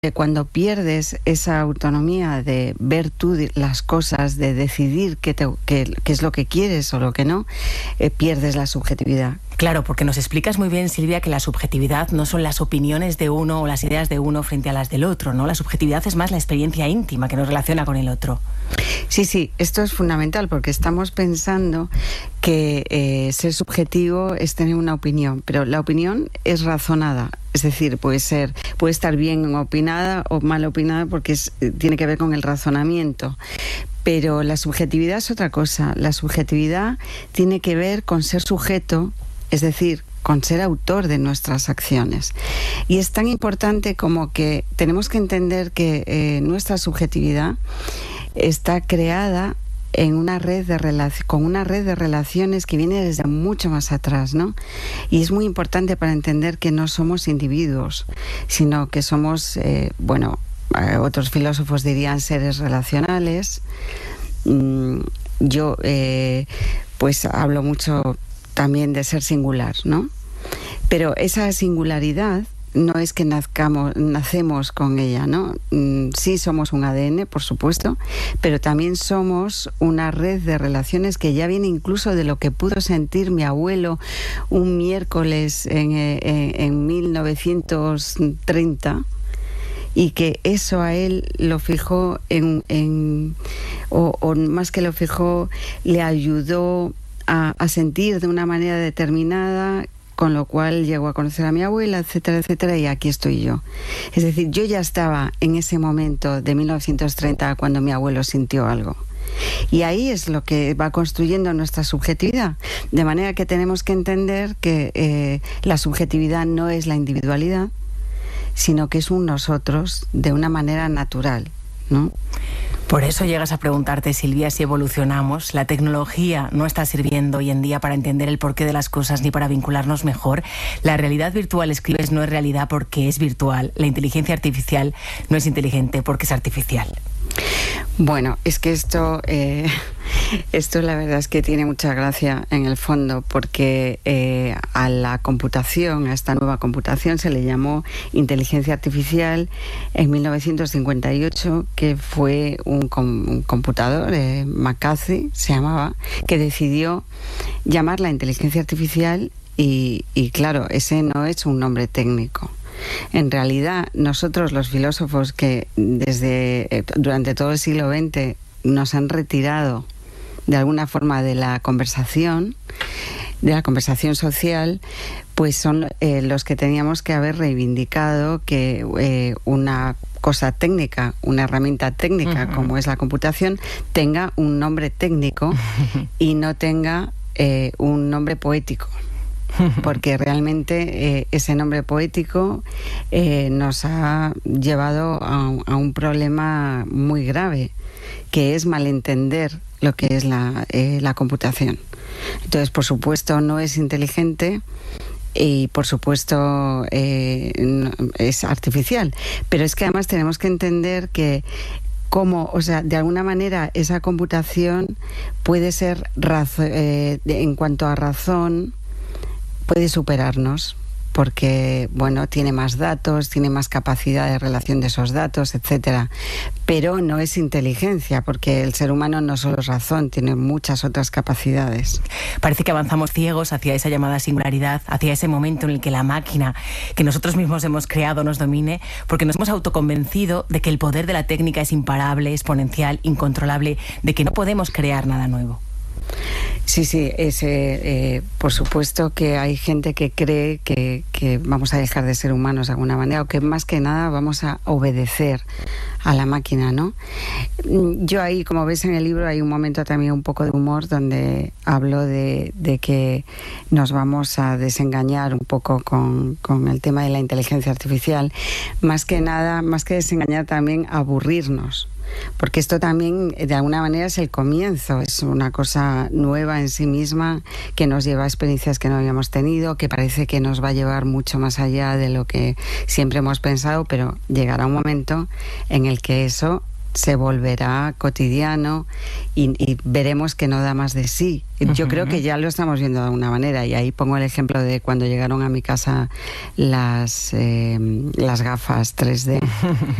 Cuando pierdes esa autonomía de ver tú las cosas, de decidir qué es lo que quieres o lo que no, pierdes la subjetividad. Claro, porque nos explicas muy bien, Silvia, que la subjetividad no son las opiniones de uno o las ideas de uno frente a las del otro, ¿no? La subjetividad es más la experiencia íntima que nos relaciona con el otro. Sí, esto es fundamental porque estamos pensando que ser subjetivo es tener una opinión, pero la opinión es razonada, es decir, puede estar bien opinada o mal opinada porque tiene que ver con el razonamiento. Pero la subjetividad es otra cosa. La subjetividad tiene que ver con ser sujeto, es decir, con ser autor de nuestras acciones. Y es tan importante como que tenemos que entender que nuestra subjetividad está creada en con una red de relaciones que viene desde mucho más atrás, ¿no? Y es muy importante para entender que no somos individuos, sino que somos, otros filósofos dirían seres relacionales. Yo pues hablo mucho también de ser singular, ¿no? Pero esa singularidad no es que nacemos con ella, ¿no? Sí somos un ADN, por supuesto, pero también somos una red de relaciones que ya viene incluso de lo que pudo sentir mi abuelo un miércoles en 1930, y que eso a él lo fijó o más que lo fijó, le ayudó a sentir de una manera determinada, con lo cual llegó a conocer a mi abuela, etcétera, etcétera, y aquí estoy yo. Es decir, yo ya estaba en ese momento de 1930 cuando mi abuelo sintió algo. Y ahí es lo que va construyendo nuestra subjetividad. De manera que tenemos que entender que la subjetividad no es la individualidad, sino que es un nosotros de una manera natural, ¿no? Por eso llegas a preguntarte, Silvia, si evolucionamos. La tecnología no está sirviendo hoy en día para entender el porqué de las cosas ni para vincularnos mejor. La realidad virtual, escribes, no es realidad porque es virtual. La inteligencia artificial no es inteligente porque es artificial. Bueno, es que esto la verdad es que tiene mucha gracia en el fondo, porque a la computación, a esta nueva computación, se le llamó inteligencia artificial en 1958, que fue un computador, McCarthy se llamaba, que decidió llamarla inteligencia artificial y claro, ese no es un nombre técnico. En realidad, nosotros los filósofos que durante todo el siglo XX nos han retirado de alguna forma de la conversación social, pues son los que teníamos que haber reivindicado que una cosa técnica, una herramienta técnica como es la computación, tenga un nombre técnico y no tenga un nombre poético. Porque realmente ese nombre poético nos ha llevado a un problema muy grave, que es malentender lo que es la computación. Entonces, por supuesto, no es inteligente y, por supuesto, es artificial. Pero es que además tenemos que entender que de alguna manera esa computación puede ser, en cuanto a razón, puede superarnos, porque, bueno, tiene más datos, tiene más capacidad de relación de esos datos, etcétera. Pero no es inteligencia, porque el ser humano no solo es razón, tiene muchas otras capacidades. Parece que avanzamos ciegos hacia esa llamada singularidad, hacia ese momento en el que la máquina que nosotros mismos hemos creado nos domine, porque nos hemos autoconvencido de que el poder de la técnica es imparable, exponencial, incontrolable, de que no podemos crear nada nuevo. Sí, por supuesto que hay gente que cree que vamos a dejar de ser humanos de alguna manera, o que más que nada vamos a obedecer a la máquina, ¿no? Yo ahí, como ves en el libro, hay un momento también un poco de humor donde hablo de que nos vamos a desengañar un poco con el tema de la inteligencia artificial. Más que nada, más que desengañar, también aburrirnos. Porque esto también, de alguna manera, es el comienzo, es una cosa nueva en sí misma que nos lleva a experiencias que no habíamos tenido, que parece que nos va a llevar mucho más allá de lo que siempre hemos pensado, pero llegará un momento en el que eso se volverá cotidiano y veremos que no da más de sí. Yo creo que ya lo estamos viendo de alguna manera, y ahí pongo el ejemplo de cuando llegaron a mi casa las gafas 3D.